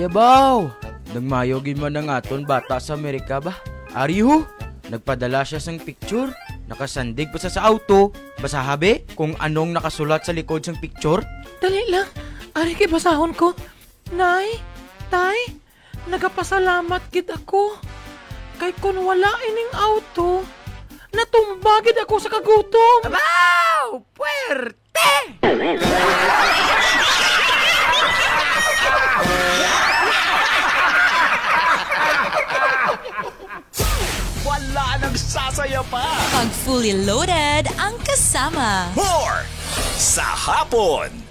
Yabaw! Nagmayogin man ng aton bata sa Amerika ba? Ariho, nagpadala siya sang picture. Nakasandig pa sa auto. Basahabi kung anong nakasulat sa likod sang picture. Dali lang, ari kay basahon ko. Nay, tay, nagapasalamat gid ako. Kay kun wala ining auto, natumbagid ako sa kagutom. Abaw! Puwerte! Wala nang sasaya pa. Pag fully loaded ang kasama. More sa hapon.